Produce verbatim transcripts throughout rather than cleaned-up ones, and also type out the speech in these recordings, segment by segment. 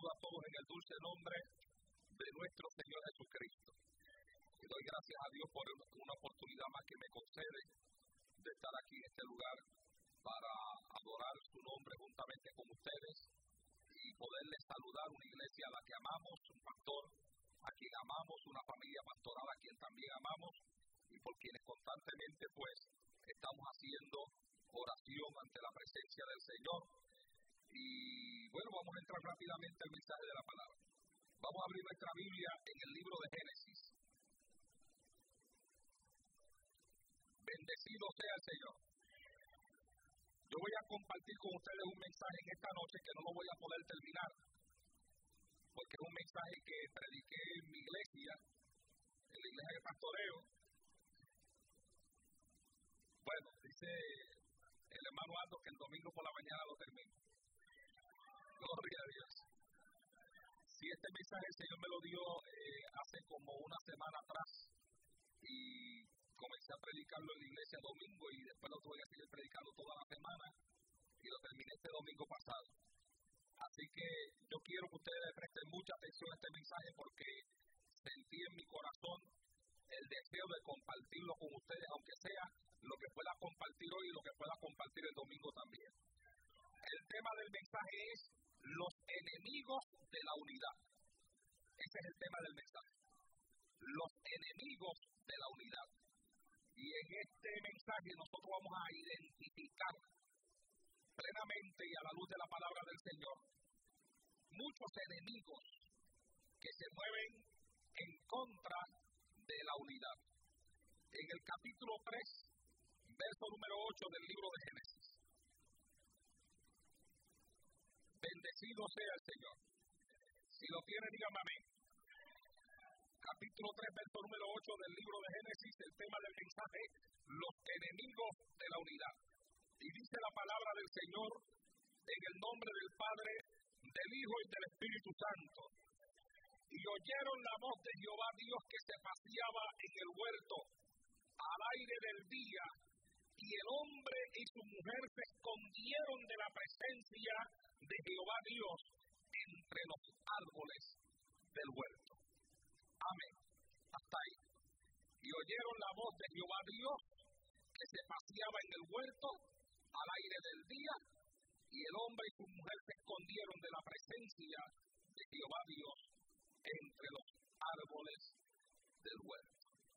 saludo a todos en el dulce nombre de nuestro Señor Jesucristo. Y doy gracias a Dios por una oportunidad más que me concede de estar aquí en este lugar para adorar su nombre juntamente con ustedes y poderles saludar una iglesia a la que amamos, un pastor a quien amamos, una familia pastoral a quien también amamos y por quienes constantemente pues estamos haciendo oración ante la presencia del Señor. Y bueno, vamos a entrar rápidamente al mensaje de la palabra. Vamos a abrir nuestra Biblia en el libro de Génesis. Bendecido sea el Señor. Yo voy a compartir con ustedes un mensaje en esta noche que no lo voy a poder terminar, porque es un mensaje que prediqué en mi iglesia, en la iglesia de pastoreo. Bueno, dice el hermano Aldo que el domingo por la mañana lo termino. Gloria a Dios. Si este mensaje el Señor me lo dio eh, hace como una semana atrás y comencé a predicarlo en la iglesia domingo y después lo tuve que seguir predicando toda la semana y lo terminé este domingo pasado. Así que yo quiero que ustedes le presten mucha atención a este mensaje porque sentí en mi corazón el deseo de compartirlo con ustedes, aunque sea lo que pueda compartir hoy y lo que pueda compartir el domingo también. El tema del mensaje es los enemigos de la unidad. Ese es el tema del mensaje. Los enemigos de la unidad. Y en este mensaje nosotros vamos a identificar plenamente y a la luz de la palabra del Señor muchos enemigos que se mueven en contra de la unidad. En el capítulo tres, verso número ocho del libro de Génesis. Bendecido sea el Señor. Si lo tiene, dígame amén. Capítulo tres, verso número ocho del libro de Génesis, el tema del mensaje, los enemigos de la unidad. Y dice la palabra del Señor en el nombre del Padre, del Hijo y del Espíritu Santo. Y oyeron la voz de Jehová Dios que se paseaba en el huerto al aire del día, y el hombre y su mujer se escondieron de la presencia de Jehová Dios entre los árboles del huerto. Amén. Hasta ahí. Y oyeron la voz de Jehová Dios que se paseaba en el huerto al aire del día, y el hombre y su mujer se escondieron de la presencia de Jehová Dios entre los árboles del huerto.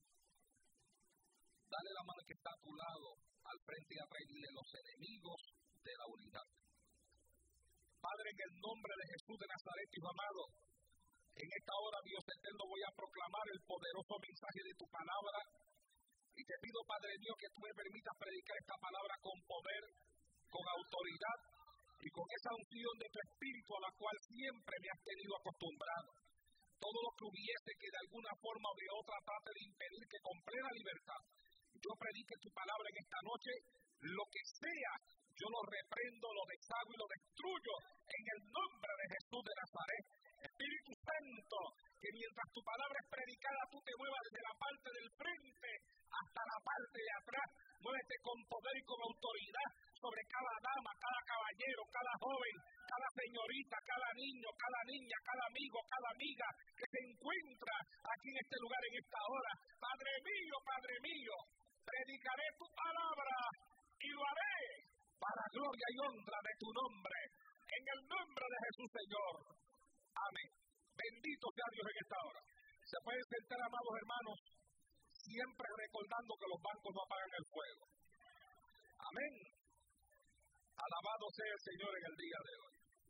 Dale la mano que está a tu lado, al frente y atrás, y dile los enemigos de la unidad. Padre, en el nombre de Jesús de Nazaret, Hijo amado, en esta hora, Dios eterno, voy a proclamar el poderoso mensaje de tu palabra. Y te pido, Padre Dios, que tú me permitas predicar esta palabra con poder, con autoridad y con esa unción de tu espíritu a la cual siempre me has tenido acostumbrado. Todo lo que hubiese que de alguna forma o de otra trate de impedir que con plena libertad yo predique tu palabra en esta noche, lo que sea, yo lo reprendo, lo deshago y lo destruyo en el nombre de Jesús de Nazaret. Espíritu Santo, que mientras tu palabra es predicada, tú te muevas desde la parte del frente hasta la parte de atrás. Muévete con poder y con autoridad sobre cada dama, cada caballero, cada joven, cada señorita, cada niño, cada niña, cada amigo, cada amiga que se encuentra aquí en este lugar en esta hora. Padre mío, Padre mío, predicaré tu palabra y lo haré para gloria y honra de tu nombre. En el nombre de Jesús, Señor. Amén. Bendito sea Dios en esta hora. Se pueden sentar, amados hermanos, siempre recordando que los bancos no apagan el fuego. Amén. Alabado sea el Señor en el día de hoy.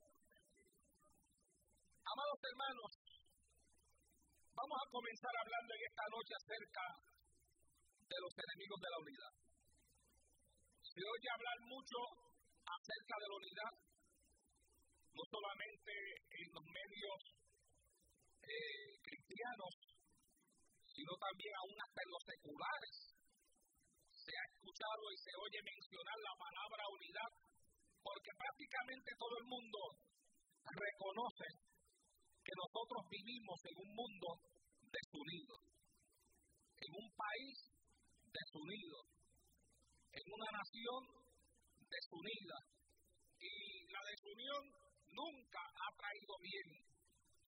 Amados hermanos, vamos a comenzar hablando en esta noche acerca de los enemigos de la unidad. Se oye hablar mucho acerca de la unidad, no solamente en los medios eh, cristianos, sino también aún hasta en los seculares. Se ha escuchado y se oye mencionar la palabra unidad, porque prácticamente todo el mundo reconoce que nosotros vivimos en un mundo desunido, en un país desunido, en una nación desunida, y la desunión nunca ha traído bien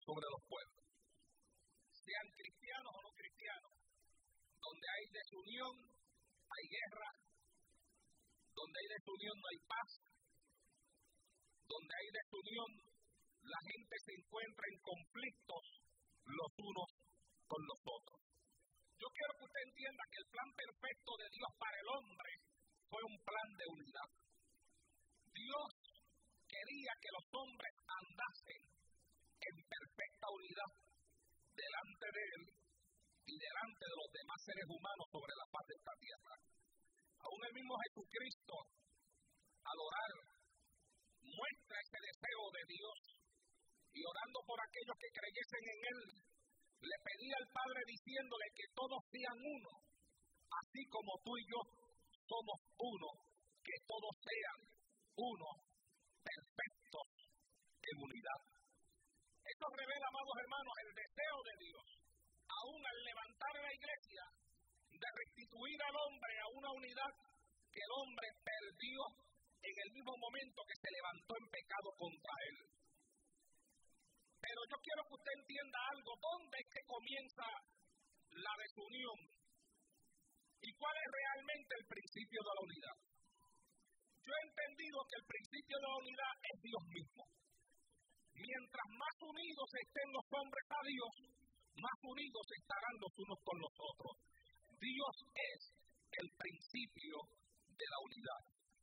sobre los pueblos, sean cristianos o no cristianos. Donde hay desunión, hay guerra. Donde hay desunión, no hay paz. Donde hay desunión, la gente se encuentra en conflictos los unos con los otros. Yo quiero que usted entienda que el plan perfecto de Dios para el hombre fue un plan de unidad. Dios quería que los hombres andasen en perfecta unidad delante de Él y delante de los demás seres humanos sobre la faz de esta tierra. Aún el mismo Jesucristo, al orar, muestra ese deseo de Dios y orando por aquellos que creyesen en Él, le pedía al Padre diciéndole que todos sean uno, así como tú y yo somos uno, que todos sean uno, perfectos en unidad. Esto revela, amados hermanos, el deseo de Dios, aún al levantar la iglesia, de restituir al hombre a una unidad que el hombre perdió en el mismo momento que se levantó en pecado contra él. Pero yo quiero que usted entienda algo. ¿Dónde es que comienza la desunión? ¿Y cuál es realmente el principio de la unidad? Yo he entendido que el principio de la unidad es Dios mismo. Mientras más unidos estén los hombres a Dios, más unidos estarán los unos con los otros. Dios es el principio de la unidad.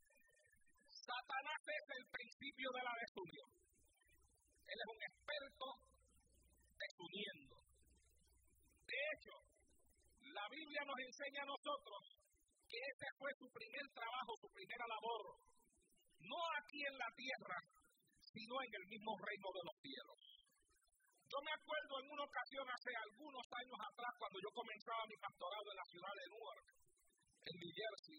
Satanás es el principio de la desunión. Él es un experto desuniendo. De hecho, la Biblia nos enseña a nosotros que ese fue su primer trabajo, su primera labor, no aquí en la tierra, sino en el mismo reino de los cielos. Yo me acuerdo en una ocasión hace algunos años atrás, cuando yo comenzaba mi pastorado en la ciudad de Newark, en New Jersey,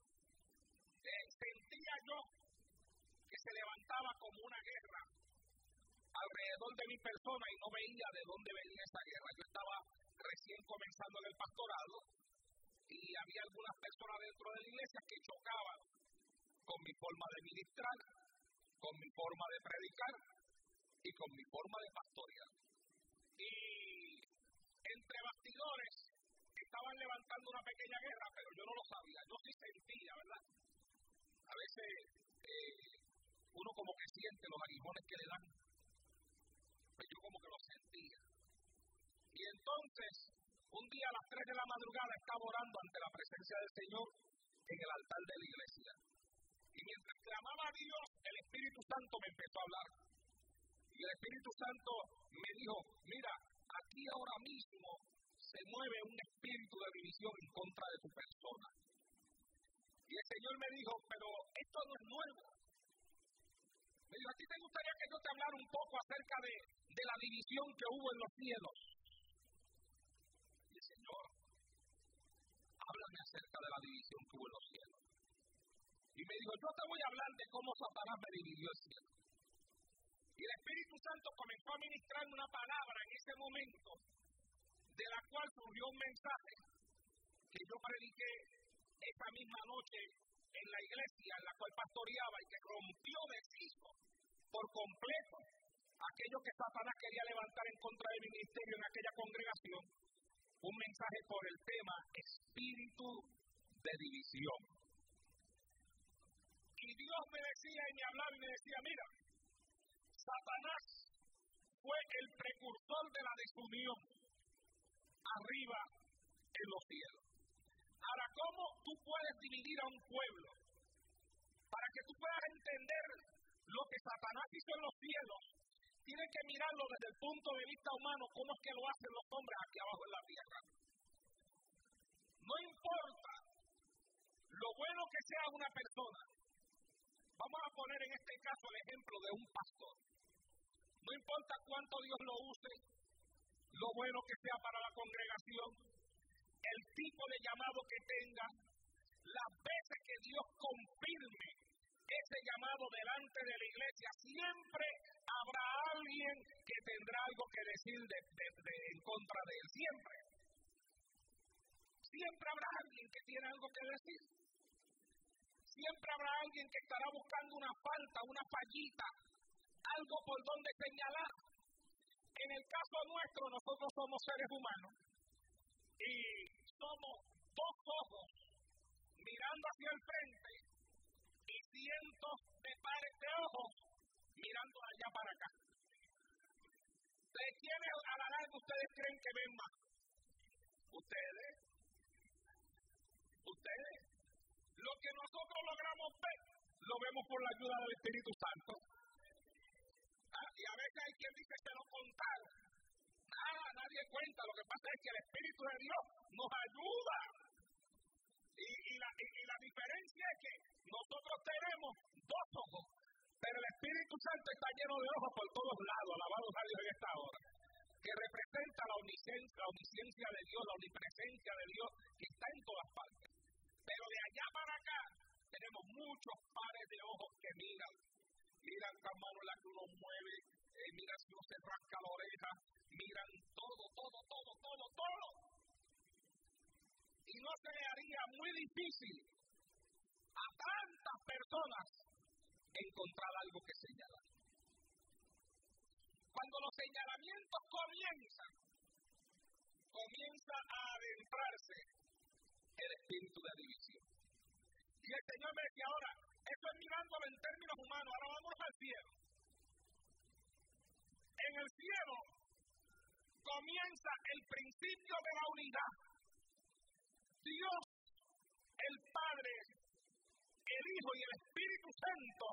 eh, sentía yo que se levantaba como una guerra alrededor de mi persona y no veía de dónde venía esa guerra. Yo estaba recién comenzando en el pastorado y había algunas personas dentro de la iglesia que chocaban con mi forma de ministrar, con mi forma de predicar y con mi forma de pastorear. Y entre bastidores estaban levantando una pequeña guerra, pero yo no lo sabía. Yo sí sentía, ¿verdad? A veces eh, uno como que siente los aguijones que le dan, pues yo como que lo sentía. Y entonces, un día a las tres de la madrugada estaba orando ante la presencia del Señor en el altar de la iglesia. Y mientras clamaba a Dios, el Espíritu Santo me empezó a hablar. Y el Espíritu Santo me dijo, mira, aquí ahora mismo se mueve un espíritu de división en contra de tu persona. Y el Señor me dijo, pero esto no es nuevo. Me dijo, ¿a ti te gustaría que yo te hablara un poco acerca de, de la división que hubo en los cielos? Y el Señor, háblame acerca de la división que hubo en los cielos. Y me dijo, yo te voy a hablar de cómo Satanás me dividió el cielo. Y el Espíritu Santo comenzó a ministrarme una palabra en ese momento, de la cual surgió un mensaje que yo prediqué esa misma noche en la iglesia en la cual pastoreaba y que rompió de fijo por completo aquello que Satanás quería levantar en contra de mi ministerio en aquella congregación. Un mensaje por el tema espíritu de división. Y Dios me decía y me hablaba y me decía, mira, Satanás fue el precursor de la desunión arriba en los cielos. Ahora, ¿cómo tú puedes dividir a un pueblo? Para que tú puedas entender lo que Satanás hizo en los cielos, tienes que mirarlo desde el punto de vista humano, cómo es que lo hacen los hombres aquí abajo en la tierra. No importa lo bueno que sea una persona. Vamos a poner en este caso el ejemplo de un pastor. No importa cuánto Dios lo use, lo bueno que sea para la congregación, el tipo de llamado que tenga, las veces que Dios confirme ese llamado delante de la iglesia, siempre habrá alguien que tendrá algo que decir de, de, de, en contra de él. Siempre. Siempre habrá alguien que tiene algo que decir. Siempre habrá alguien que estará buscando una falta, una fallita, algo por donde señalar. En el caso nuestro, nosotros somos seres humanos y somos dos ojos mirando hacia el frente y cientos de pares de ojos mirando allá para acá. ¿De quiénes a la larga ustedes creen que ven más? Ustedes. Ustedes. Lo que nosotros logramos ver, lo vemos por la ayuda del Espíritu Santo. Ah, y a veces hay quien dice que no contar. Nada, nadie cuenta. Lo que pasa es que el Espíritu de Dios nos ayuda. Y, y, la, y, y la diferencia es que nosotros tenemos dos ojos, pero el Espíritu Santo está lleno de ojos por todos lados, alabado a Dios en esta hora, que representa la omnisciencia, la omnisciencia de Dios, la omnipresencia de Dios, que está en todas partes. Pero de allá para acá tenemos muchos pares de ojos que miran, miran la mano en la que uno mueve, eh, miran si uno se rasca la oreja, miran todo, todo, todo, todo, todo. Y no se le haría muy difícil a tantas personas encontrar algo que señalar. Cuando los señalamientos comienzan, comienza a adentrarse el espíritu de división. Y el Señor me decía, ahora, esto es mirándolo en términos humanos, ahora vamos al cielo. En el cielo comienza el principio de la unidad. Dios, el Padre, el Hijo y el Espíritu Santo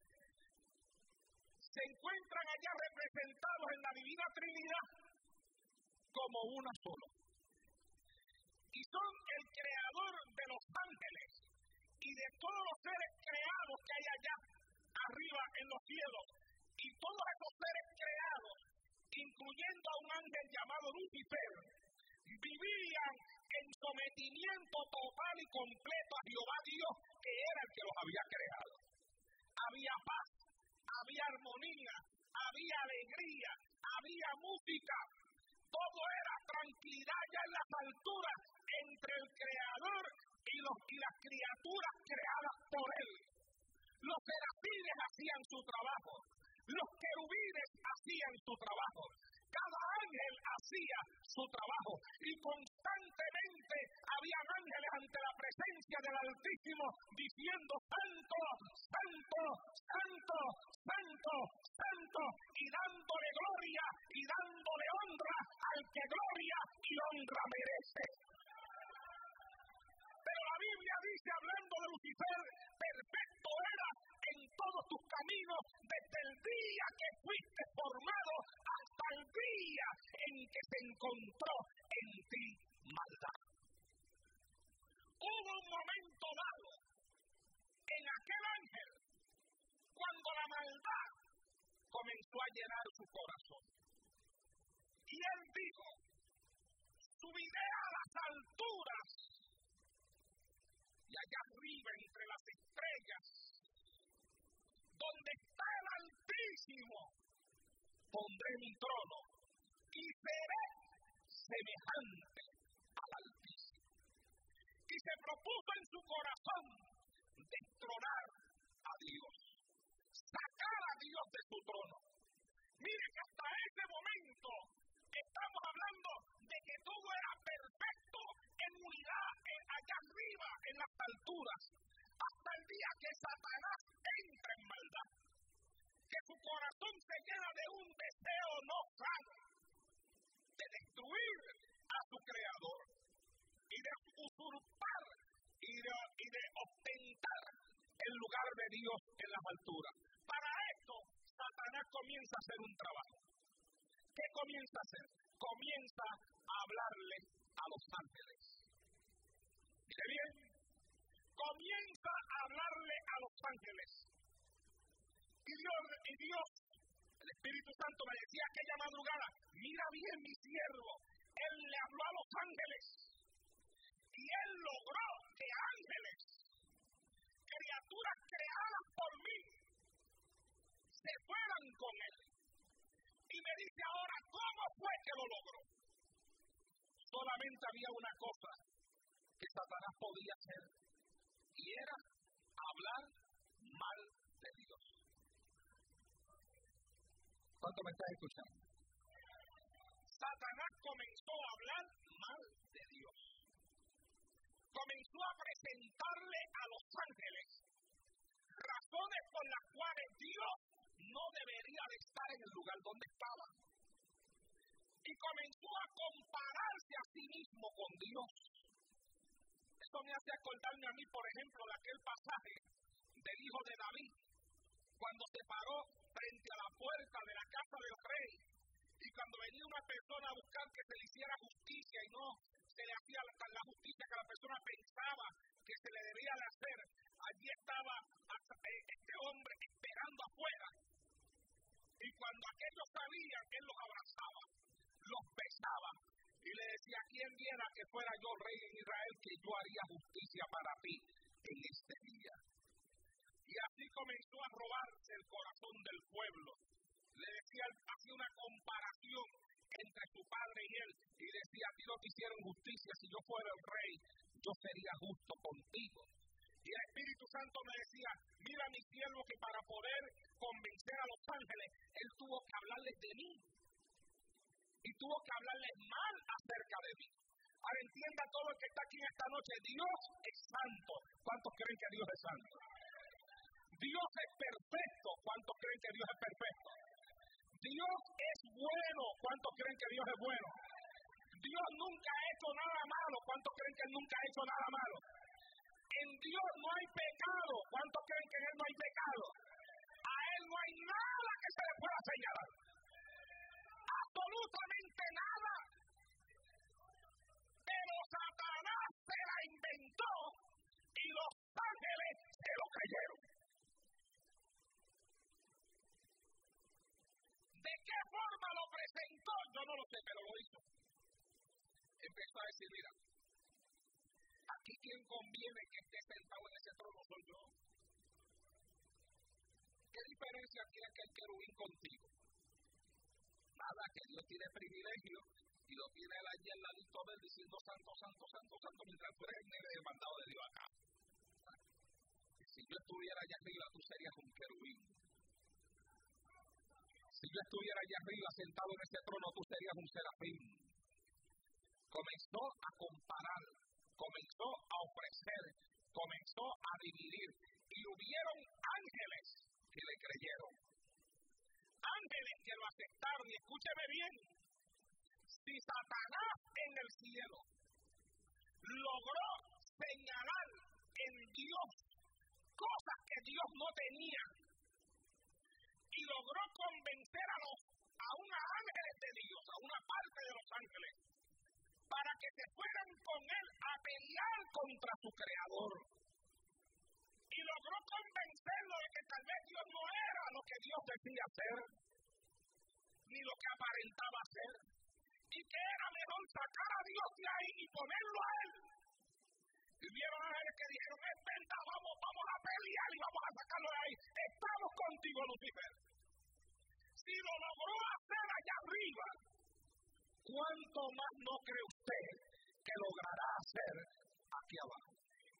se encuentran allá representados en la Divina Trinidad como uno solo. Y son el creador de los ángeles y de todos los seres creados que hay allá arriba en los cielos. Y todos esos seres creados, incluyendo a un ángel llamado Lucifer, vivían en sometimiento total y completo a Jehová Dios, que era el que los había creado. Había paz, había armonía, había alegría, había música. Todo era tranquilidad ya en las alturas entre el Creador y, los, y las criaturas creadas por Él. Los serafines hacían su trabajo, los querubines hacían su trabajo, cada ángel hacía su trabajo y constantemente había ángeles ante la presencia del Altísimo diciendo santo, santo, santo, santo, santo, y dándole gloria y dándole honra al que gloria y honra merece. Pero la Biblia dice, hablando de Lucifer, perfecto era en todos tus caminos desde el día que fuiste formado hasta el día en que se encontró en ti maldad. Hubo un momento dado en aquel ángel cuando la maldad comenzó a llenar su corazón. Y él dijo, subiré a las alturas y allá arriba entre las estrellas, donde está el Altísimo, pondré mi trono y seré semejante al Altísimo. Y se propuso en su corazón destronar a Dios, sacar a Dios de su trono. Mire que hasta ese momento estamos hablando de que todo era perfecto en unidad en, allá arriba en las alturas, hasta el día que Satanás entra en maldad, que su corazón se llena de un deseo no sano de destruir a su creador y de usurpar y de, y de ostentar el lugar de Dios en las alturas. Para esto, Satanás comienza a hacer un trabajo. ¿Qué comienza a hacer? Comienza a hablarle a los ángeles. Mire bien, comienza a hablarle a los ángeles. Y Dios, y Dios, el Espíritu Santo me decía aquella madrugada, mira bien mi siervo, él le habló a los ángeles. Y él logró que ángeles, criaturas creadas por mí, se fueran con él. Y me dice ahora, ¿cómo fue que lo logró? Solamente había una cosa que Satanás podía hacer, y era hablar mal de Dios. ¿Cuánto me estás escuchando? comenzó a hablar mal de Dios. Comenzó a presentarle a los ángeles razones por las cuales Dios no debería de estar en el lugar donde estaba. Y comenzó a compararse a sí mismo con Dios. Esto me hace acordarme a mí, por ejemplo, de aquel pasaje del hijo de David, cuando se paró frente a la puerta de la casa del rey, y cuando venía una persona a buscar que se le hiciera justicia y no se le hacía la, la justicia que la persona pensaba que se le debía de hacer, allí estaba este hombre esperando afuera. Y cuando aquellos sabían, él los abrazaba, los besaba y le decía: ¿quién viera que fuera yo rey en Israel, que yo haría justicia para ti en este día? Y así comenzó a robarse el corazón del pueblo. Le decía, hacía una comparación entre su padre y él, y decía: a ti no te hicieron justicia, si yo fuera el rey, yo sería justo contigo. Y el Espíritu Santo me decía: mira, mi siervo, que para poder convencer a los ángeles, él tuvo que hablarles de mí. Y tuvo que hablarles mal acerca de mí. Ahora entienda todo el que está aquí en esta noche: Dios es santo. ¿Cuántos creen que Dios es santo? Dios es perfecto. ¿Cuántos creen que Dios es perfecto? Dios es bueno. ¿Cuántos creen que Dios es bueno? Dios nunca ha hecho nada malo. ¿Cuántos creen que Él nunca ha hecho nada malo? En Dios no hay pecado. ¿Cuántos creen que en Él no hay pecado? A Él no hay nada que se le pueda señalar. Absolutamente nada. Pero Satanás se la inventó y los ángeles se lo creyeron. ¿De qué forma lo presentó? Yo no lo sé, pero lo hizo. Empezó a decir: mira, aquí quien conviene que esté sentado en ese trono soy yo. ¿Qué diferencia tiene aquel querubín contigo? Nada, que Dios tiene privilegio y lo tiene él allí al ladito de él diciendo: santo, santo, santo, santo, mientras tú eres el mandado de Dios acá. Si yo estuviera allá arriba, tú serías un querubín. Si yo estuviera allá arriba sentado en ese trono, tú serías un serafín. Comenzó a comparar, comenzó a ofrecer, comenzó a dividir, y hubieron ángeles que le creyeron. Ángeles que lo aceptaron. Y escúcheme bien: si Satanás en el cielo logró señalar en Dios cosas que Dios no tenía, y logró convencer a los a unos ángeles de Dios, a una parte de los ángeles, para que se fueran con él a pelear contra su creador, y logró convencerlo de que tal vez Dios no era lo que Dios decía ser, ni lo que aparentaba ser, y que era mejor sacar a Dios de ahí y ponerlo a él. Y vieron ángeles que dijeron: es verdad, vamos, vamos a pelear y vamos a sacarlo de ahí. Estamos contigo, Lucifer. Si lo logró hacer allá arriba, ¿cuánto más no cree usted que logrará hacer aquí abajo?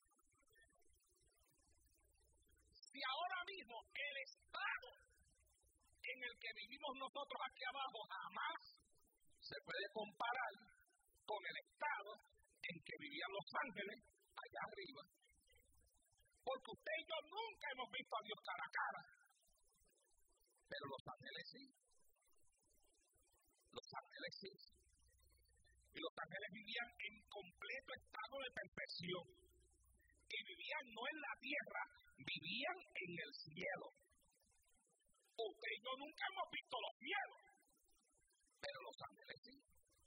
Si ahora mismo el estado en el que vivimos nosotros aquí abajo jamás se puede comparar con el estado en que vivían los ángeles allá arriba. Porque usted y yo nunca hemos visto a Dios cara a cara, pero los ángeles sí. Los ángeles sí. Y los ángeles vivían en completo estado de perfección. Y vivían no en la tierra, vivían en el cielo. Usted y yo nunca hemos visto los cielos, pero los ángeles sí.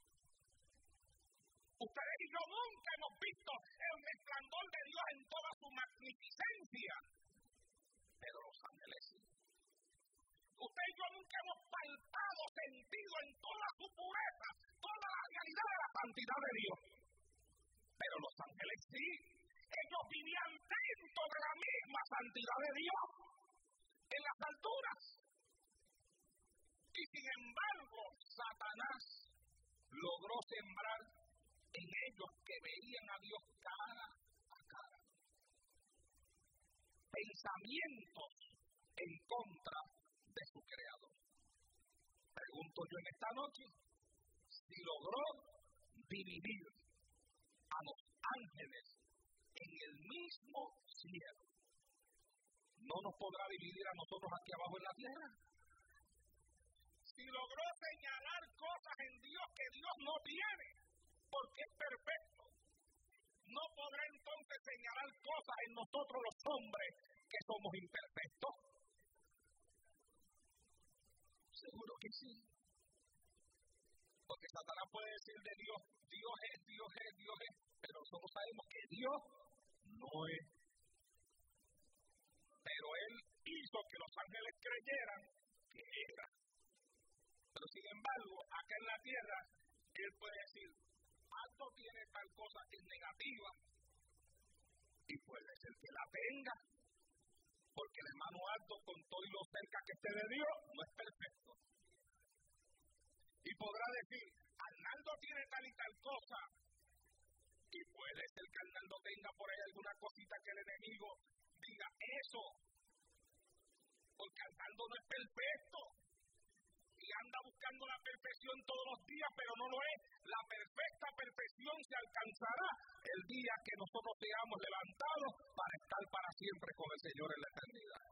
Ustedes y yo nunca hemos visto el resplandor de Dios en toda su magnificencia, pero los ángeles sí. Usted y yo nunca hemos palpado, sentido en toda su pureza, toda la realidad de la santidad de Dios, pero los ángeles sí. Ellos vivían dentro de la misma santidad de Dios, en las alturas. Y sin embargo, Satanás logró sembrar en ellos que veían a Dios cara a cara pensamientos en contra de su creador. Pregunto yo en esta noche, si logró dividir a los ángeles en el mismo cielo. ¿No nos podrá dividir a nosotros aquí abajo en la tierra? Si logró señalar cosas en Dios que Dios no tiene, porque es perfecto, ¿no podrá entonces señalar cosas en nosotros los hombres que somos imperfectos? Seguro que sí. Porque Satanás puede decir de Dios, Dios es, Dios es, Dios es, pero nosotros sabemos que Dios no es. Pero Él hizo que los ángeles creyeran que era. Pero sin embargo, acá en la tierra, Él puede decir, algo tiene tal cosa que es negativa, y puede ser que la tenga, porque el hermano alto, con todo y lo cerca que esté de Dios, no es perfecto. Y podrá decir, Arnaldo tiene tal y tal cosa, y puede ser que Arnaldo tenga por ahí alguna cosita que el enemigo diga eso, porque Arnaldo no es perfecto, y anda buscando la perfección todos los días, pero no lo es. La perfecta perfección se alcanzará el día que nosotros seamos levantados para estar para siempre con el Señor en la eternidad.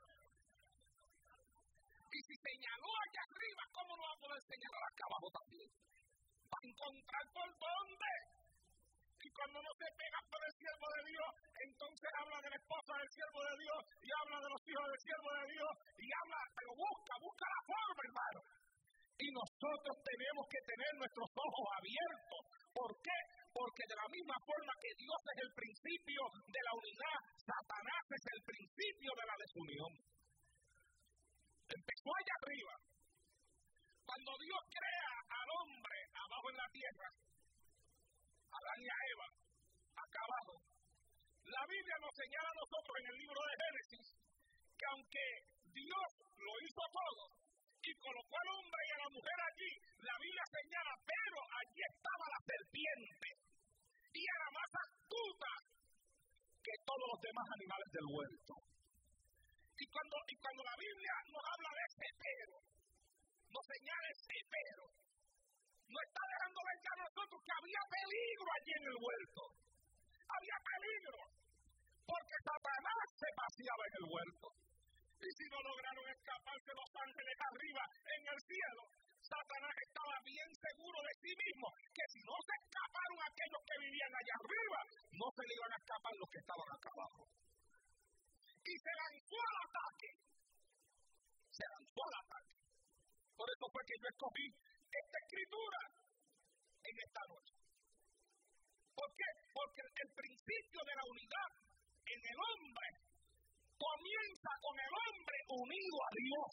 Y si señaló allá arriba, ¿cómo lo va a poder señalar acá abajo también? Va a encontrar por dónde. Y cuando no se pega por el siervo de Dios, entonces habla de la esposa del siervo de Dios, y habla de los hijos del siervo de Dios, y habla, pero busca, busca la forma, hermano. Y nosotros tenemos que tener nuestros ojos abiertos. ¿Por qué? Porque de la misma forma que Dios es el principio de la unidad, Satanás es el principio de la desunión. Empezó allá arriba. Cuando Dios crea al hombre abajo en la tierra, a Adán y a Eva, acá abajo, la Biblia nos señala a nosotros en el libro de Génesis que aunque Dios lo hizo todo y colocó al hombre y a la mujer allí, la Biblia señala, pero allí estaba la serpiente y era más astuta que todos los demás animales del huerto. Y cuando, y cuando la Biblia nos habla de ese pero, nos señala ese pero, nos está dejando ver ya a nosotros que había peligro allí en el huerto. Había peligro, porque Satanás se paseaba en el huerto. Y si no lograron escaparse los ángeles arriba en el cielo, Satanás estaba bien seguro de sí mismo, que si no se escaparon aquellos que vivían allá arriba, no se le iban a escapar los que estaban acá abajo. Y se lanzó al ataque. Se lanzó al ataque. Por eso fue que yo escogí esta escritura en esta noche. ¿Por qué? Porque el principio de la unidad en el hombre comienza con el hombre unido a Dios.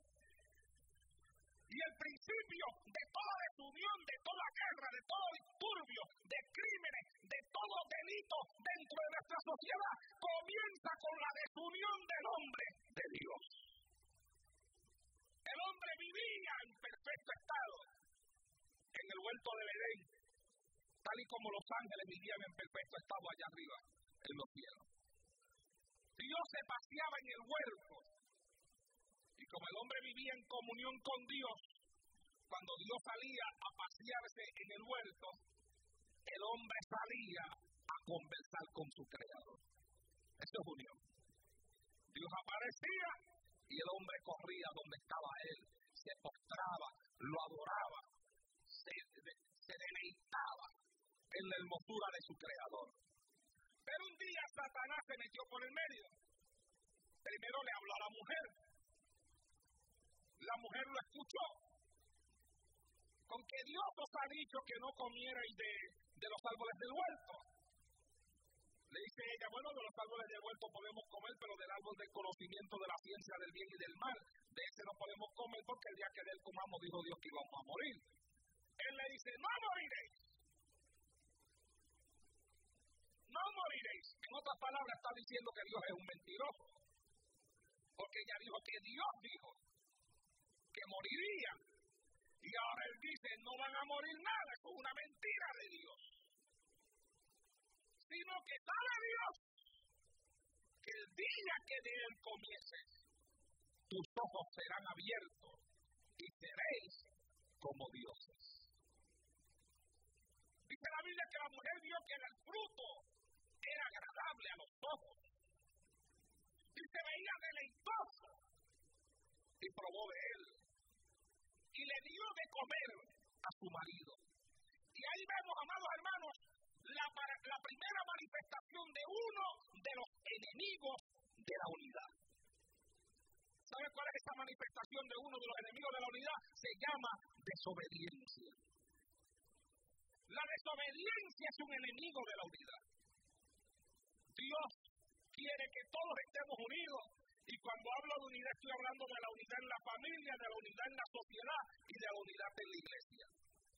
Y el principio de toda desunión, de toda guerra, de todo disturbio, de crímenes, de todo delito dentro de nuestra sociedad, comienza con la desunión del hombre de Dios. El hombre vivía en perfecto estado en el huerto del Edén, tal y como los ángeles vivían en perfecto estado allá arriba, en los cielos. Dios se paseaba en el huerto, y como el hombre vivía en comunión con Dios, cuando Dios salía a pasearse en el huerto, el hombre salía a conversar con su Creador. Eso es unión. Dios aparecía y el hombre corría donde estaba él, se postraba, lo adoraba, se, se deleitaba en la hermosura de su Creador. Pero un día Satanás se metió por el medio. Primero le habló a la mujer. La mujer lo escuchó. Con que Dios os ha dicho que no comierais de, de los árboles del huerto. Le dice ella, bueno, de los árboles del huerto podemos comer, pero del árbol del conocimiento de la ciencia del bien y del mal, de ese no podemos comer porque el día que de él comamos dijo Dios que íbamos a morir. Él le dice, no moriréis. No moriréis. En otras palabras está diciendo que Dios es un mentiroso. Porque ella dijo que Dios dijo que morirían. Y ahora él dice, no van a morir nada. Eso es una mentira de Dios. Sino que sabe Dios que el día que de él comieces, tus ojos serán abiertos y seréis como dioses. que la mujer vio que el fruto era agradable a los ojos y se veía deleitoso, y probó de él, y le dio de comer a su marido. Y ahí vemos, amados hermanos, la, la primera manifestación de uno de los enemigos de la unidad. ¿Sabe cuál es esa manifestación de uno de los enemigos de la unidad? Se llama desobediencia. La desobediencia es un enemigo de la unidad. Dios quiere que todos estemos unidos, y cuando hablo de unidad estoy hablando de la unidad en la familia, de la unidad en la sociedad y de la unidad en la iglesia.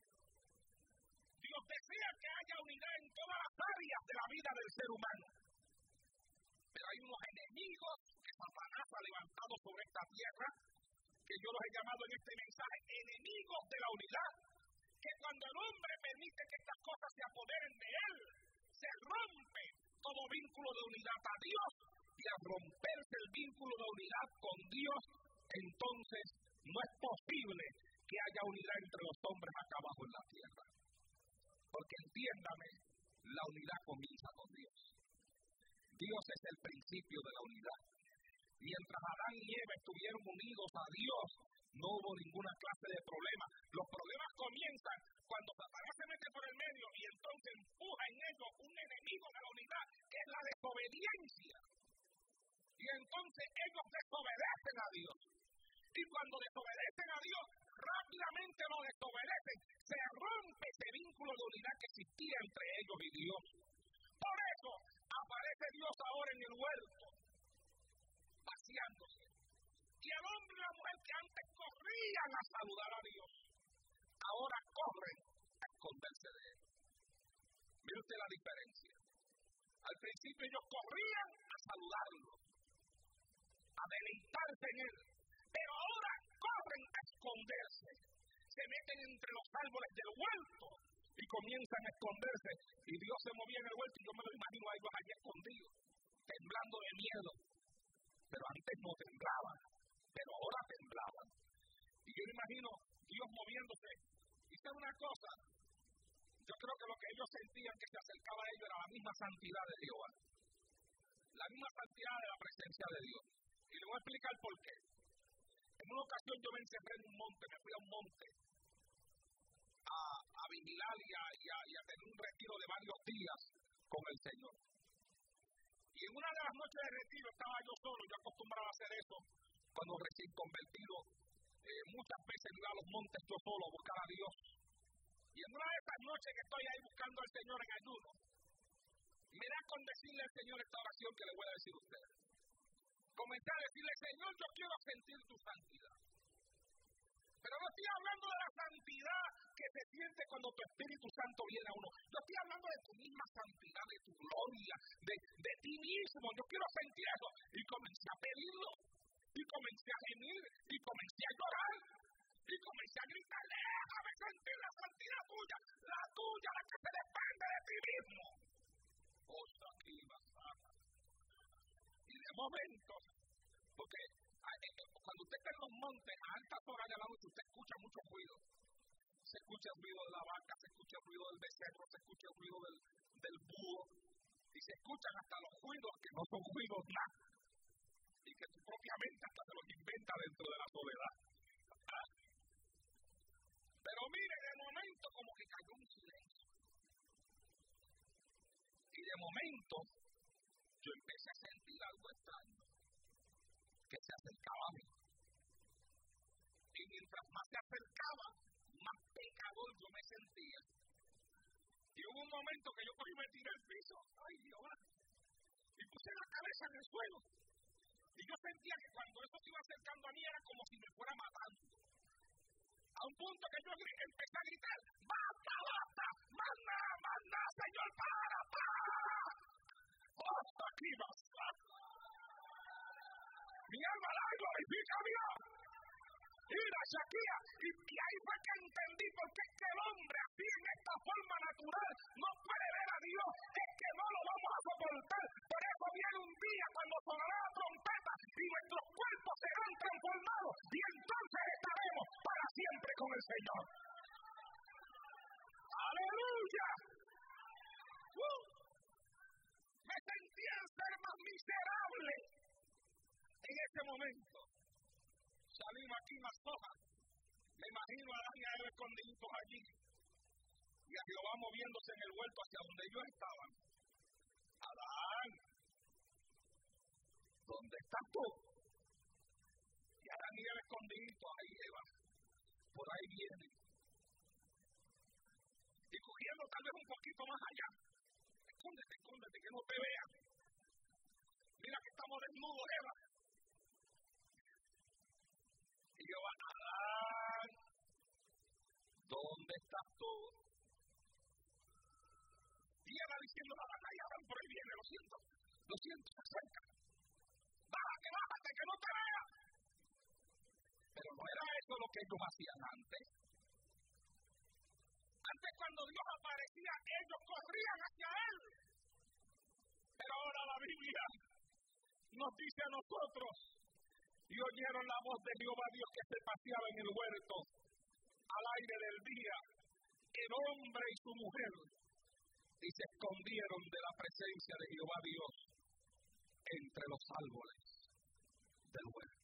Dios desea que haya unidad en todas las áreas de la vida del ser humano. Pero hay unos enemigos que Satanás ha levantado sobre esta tierra, que yo los he llamado en este mensaje enemigos de la unidad, que cuando el hombre permite que estas cosas se apoderen de él, se rompe todo vínculo de unidad a Dios, y al romperse el vínculo de unidad con Dios, entonces no es posible que haya unidad entre los hombres acá abajo en la tierra. Porque entiéndame, la unidad comienza con Dios. Dios es el principio de la unidad. Mientras Adán y Eva estuvieron unidos a Dios, no hubo ninguna clase de problema. Los problemas comienzan cuando Satanás se mete por el medio y entonces empuja en ellos un enemigo de la unidad, que es la desobediencia. Y entonces ellos desobedecen a Dios. Y cuando desobedecen a Dios, rápidamente lo desobedecen. Se rompe ese vínculo de unidad que existía entre ellos y Dios. Por eso aparece Dios ahora en el huerto, paseándose. Y el hombre y la mujer que antes corrían a saludar a Dios, ahora corren a esconderse de él. Mire usted la diferencia. Al principio ellos corrían a saludarlo, a deleitarse en él, pero ahora corren a esconderse. Se meten entre los árboles del huerto y comienzan a esconderse. Y Dios se movía en el huerto y yo me lo imagino a ellos allí escondidos, temblando de miedo. Pero antes no temblaban, pero ahora temblaban. Y yo me imagino Dios moviéndose. Y sabe una cosa, yo creo que lo que ellos sentían que se acercaba a ellos era la misma santidad de Jehová, la misma santidad de la presencia de Dios. Y le voy a explicar por qué. En una ocasión yo me encerré en un monte, me fui a un monte a, a vigilar y a, y, a, y a tener un retiro de varios días con el Señor. Y en una de las noches de retiro estaba yo solo. Yo acostumbraba a hacer eso cuando recién convertido. Eh, muchas veces iba a los montes yo solo a buscar a Dios. Y en una de esas noches que estoy ahí buscando al Señor en ayuno, me da con decirle al Señor esta oración que le voy a decir a usted. Comencé a decirle, Señor, yo quiero sentir tu santidad. Pero no estoy hablando de la santidad que se siente cuando tu Espíritu Santo viene a uno. Yo estoy hablando de tu misma santidad, de tu gloria, de, de ti mismo. Yo quiero sentir eso. Y comencé a pedirlo. Y comencé a gemir. Y comencé a llorar. Y comencé a gritar, déjame sentir la santidad tuya. La tuya, la que se depende de ti mismo. Cosa aquí, basada. Y de momento, porque cuando usted está en los montes, a altas horas de la noche, usted escucha mucho ruido. Se escucha el ruido de la vaca, se escucha el ruido del becerro, se escucha el ruido del, del búho, y se escuchan hasta los ruidos que no son ruidos nada, y que tu propia mente hasta se los inventa dentro de la soledad. ¿Ah? Pero mire, de momento como que cayó un silencio. Y de momento yo empecé a sentir algo extraño que se acercaba a mí. Y mientras más se acercaba, más pecador yo me sentía. Y hubo un momento que yo cogí y me tiré al piso. Ay, Dios. Y puse la cabeza en el suelo. Y yo sentía que cuando eso se iba acercando a mí era como si me fuera matando. A un punto que yo empecé a gritar, ¡basta, basta! ¡Más nada, más nada, Señor! ¡Para, para! ¡Basta aquí, basta! Mi alma la glorifica a Dios. Mira, Shakira, y, y ahí fue que entendí por qué es que el hombre así en esta forma natural no puede ver a Dios. Es que no lo vamos a soportar. Por eso viene un día cuando sonará la trompeta y nuestros cuerpos serán transformados y entonces estaremos para siempre con el Señor. ¡Aleluya! ese momento salimos aquí más hojas. Me imagino a Adán y a Eva escondiditos allí y a Jehová moviéndose en el huerto hacia donde ellos estaban. Adán, ¿dónde estás tú? Y Adán y Eva escondiditos, ahí Eva, por ahí viene. Y cogiendo tal vez un poquito más allá. Escóndete, escóndete, que no te vean. Mira que estamos desnudos, Eva. Y Jehová, Adán, ¿dónde estás tú? Y Eva diciendo, Adán, ahí Adán, por ahí viene, lo siento, lo siento, se acerca. Bájate, bájate, que no te vea. Pero no era eso lo que ellos hacían antes. Antes cuando Dios aparecía, ellos corrían hacia Él. Pero ahora la Biblia nos dice a nosotros, y oyeron la voz de Jehová Dios que se paseaba en el huerto, al aire del día, el hombre y su mujer, y se escondieron de la presencia de Jehová Dios entre los árboles del huerto.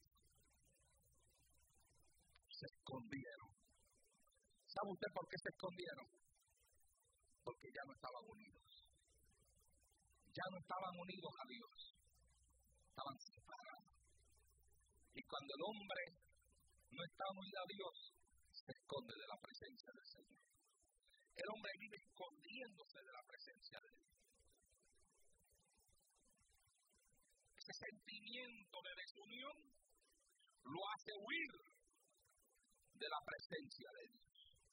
Se escondieron. ¿Sabe usted por qué se escondieron? Porque ya no estaban unidos. Ya no estaban unidos a Dios. Estaban separados. Y cuando el hombre no está unido a Dios, se esconde de la presencia del Señor. El hombre vive escondiéndose de la presencia de Dios. Ese sentimiento de desunión lo hace huir de la presencia de Dios.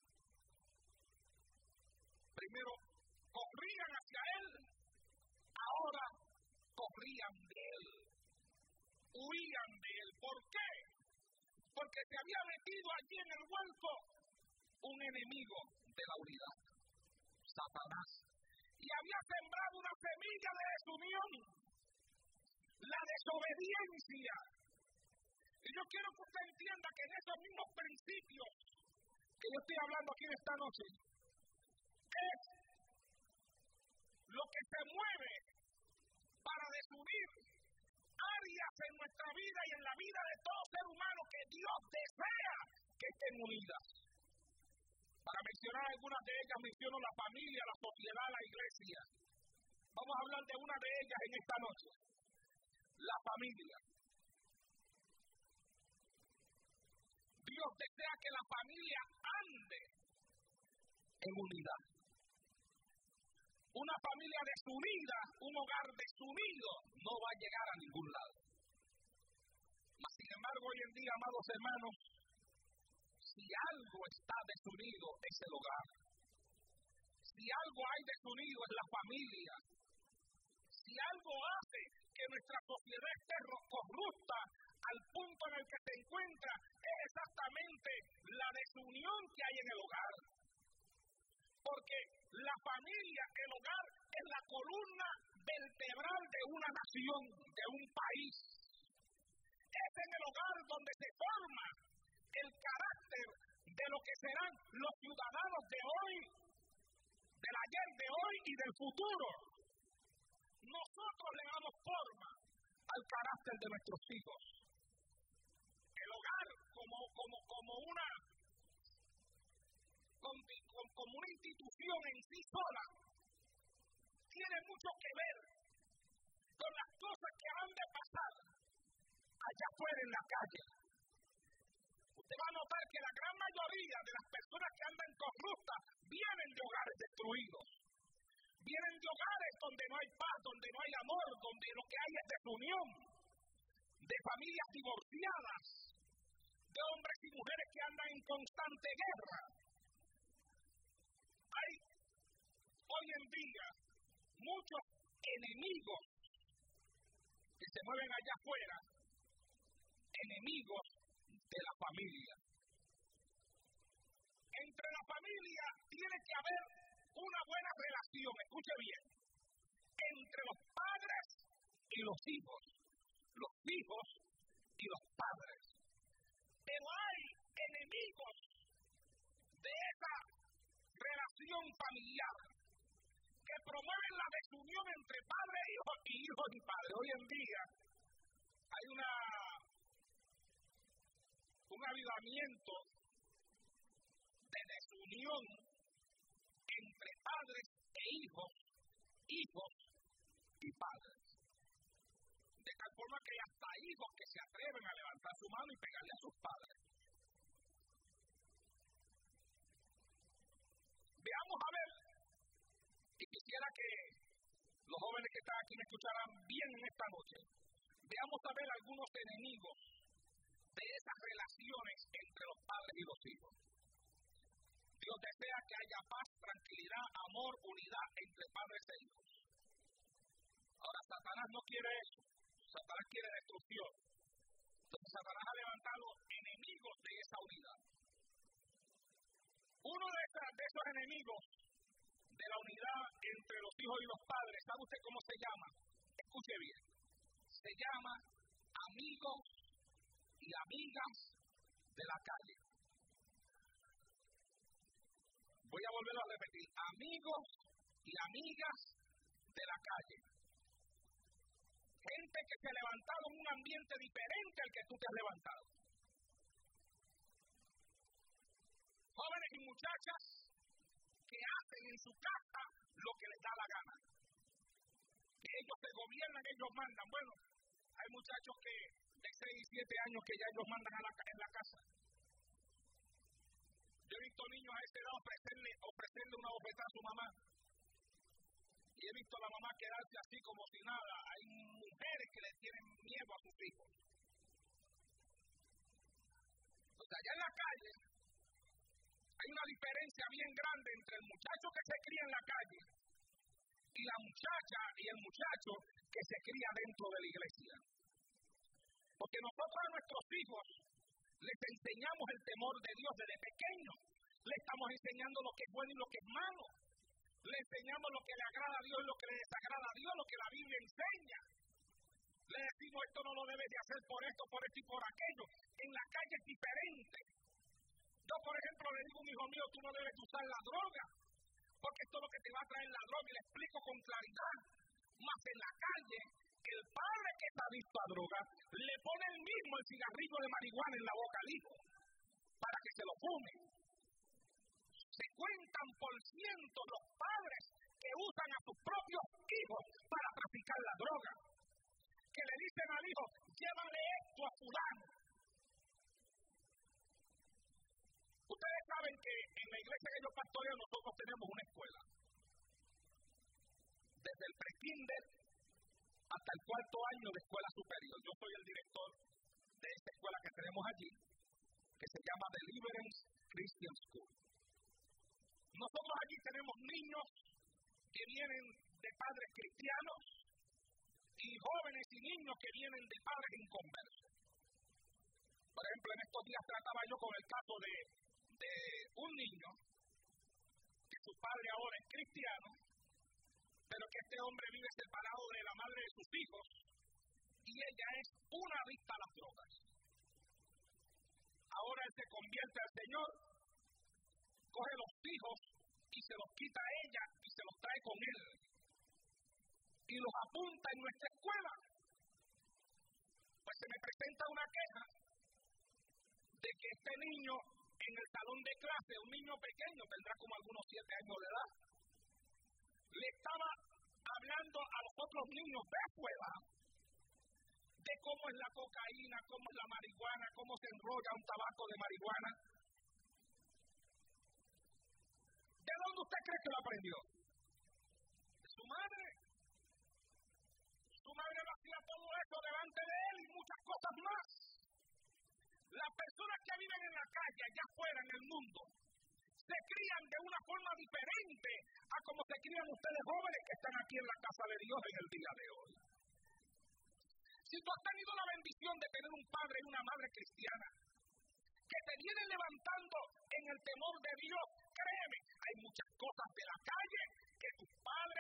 Primero corrían hacia Él, ahora corrían de Él, huían de Él. ¿Por qué? Porque se había metido allí en el huerto un enemigo de la unidad, Satanás, y había sembrado una semilla de desunión, la desobediencia. Y yo quiero que usted entienda que en esos mismos principios que yo estoy hablando aquí en esta noche, es lo que se mueve para desunir áreas en nuestra vida y en la vida de todo ser humano que Dios desea que estén unidas. Para mencionar algunas de ellas, menciono la familia, la sociedad, la iglesia. Vamos a hablar de una de ellas en esta noche. La familia. Dios desea que la familia ande en unidad. Una familia desunida, un hogar desunido, no va a llegar a ningún lado. Mas, sin embargo, hoy en día, amados hermanos, si algo está desunido, es el hogar. Si algo hay desunido, es la familia. Si algo hace que nuestra sociedad esté corrupta al punto en el que se encuentra, es exactamente la desunión que hay en el hogar. Porque la familia, el hogar, es la columna vertebral de una nación, de un país. Es en el hogar donde se forma el carácter de lo que serán los ciudadanos de hoy, del ayer, de hoy y del futuro. Nosotros le damos forma al carácter de nuestros hijos. El hogar como, como, como una como una institución en sí sola, tiene mucho que ver con las cosas que han de pasar allá afuera en la calle. Usted va a notar que la gran mayoría de las personas que andan corruptas vienen de hogares destruidos. Vienen de hogares donde no hay paz, donde no hay amor, donde lo que hay es desunión, de familias divorciadas, de hombres y mujeres que andan en constante guerra. Hay hoy en día muchos enemigos que se mueven allá afuera, enemigos de la familia. Entre la familia tiene que haber una buena relación, escuche bien, entre los padres y los hijos, los hijos y los padres. Pero hay enemigos de esa relación familiar que promueven la desunión entre padre e hijo y hijos y padres. Hoy en día hay una un avivamiento de desunión entre padres e hijos, hijos y padres. De tal forma que hay hasta hijos que se atreven a levantar su mano y pegarle a sus padres. Veamos a ver, y quisiera que los jóvenes que están aquí me escucharan bien en esta noche. Veamos a ver algunos enemigos de esas relaciones entre los padres y los hijos. Dios desea que haya paz, tranquilidad, amor, unidad entre padres e hijos. Ahora, Satanás no quiere eso. Satanás quiere destrucción. Entonces, Satanás ha levantado enemigos de esa unidad. Uno de, esas, de esos enemigos de la unidad entre los hijos y los padres, ¿sabe usted cómo se llama? Escuche bien. Se llama amigos y amigas de la calle. Voy a volverlo a repetir. Amigos y amigas de la calle. Gente que se ha levantado en un ambiente diferente al que tú te has levantado. Jóvenes y muchachas que hacen en su casa lo que les da la gana. Que ellos se gobiernan, ellos mandan. Bueno, hay muchachos que de seis y siete años que ya ellos mandan a la, en la casa. Yo he visto niños a esa edad ofrecerle, ofrecerle una bofetada a su mamá. Y he visto a la mamá quedarse así como si nada. Hay mujeres que le tienen miedo a sus hijos. O sea, allá en la calle hay una diferencia bien grande entre el muchacho que se cría en la calle y la muchacha y el muchacho que se cría dentro de la iglesia. Porque nosotros a nuestros hijos les enseñamos el temor de Dios desde pequeños. Le estamos enseñando lo que es bueno y lo que es malo. Le enseñamos lo que le agrada a Dios y lo que le desagrada a Dios, lo que la Biblia enseña. Le decimos esto no lo debes de hacer por esto, por esto y por aquello. En la calle es diferente. Yo, por ejemplo, le digo a un hijo mío, tú no debes usar la droga, porque esto es lo que te va a traer la droga, y le explico con claridad. Más en la calle, el padre que está adicto a droga, le pone el mismo el cigarrillo de marihuana en la boca al hijo, para que se lo fume. Se cuentan por ciento los padres que usan a sus propios hijos para traficar la droga. Que le dicen al hijo, llévale esto a fulano. Ustedes saben que en la iglesia que yo pastoreo nosotros tenemos una escuela. Desde el pre-kinder hasta el cuarto año de escuela superior. Yo soy el director de esta escuela que tenemos allí, que se llama Deliverance Christian School. Nosotros allí tenemos niños que vienen de padres cristianos y jóvenes y niños que vienen de padres inconversos. Por ejemplo, en estos días trataba yo con el caso de, de un niño que su padre ahora es cristiano, pero que este hombre vive separado de la madre de sus hijos y ella es una adicta a las drogas. Ahora él se convierte al Señor, coge los hijos y se los quita a ella y se los trae con él y los apunta en nuestra escuela. Pues se me presenta una queja de que este niño en el salón de clase, un niño pequeño, tendrá como algunos siete años de edad, le estaba hablando a los otros niños de escuela de cómo es la cocaína, cómo es la marihuana, cómo se enrolla un tabaco de marihuana. ¿De dónde usted cree que lo aprendió? De su madre. Su madre lo hacía todo eso delante de él y muchas cosas más. Las personas que viven en la calle, allá afuera en el mundo, se crían de una forma diferente a como se crían ustedes jóvenes que están aquí en la casa de Dios en el día de hoy. Si tú has tenido la bendición de tener un padre y una madre cristiana que te vienen levantando en el temor de Dios, créeme, hay muchas cosas de la calle que tus padres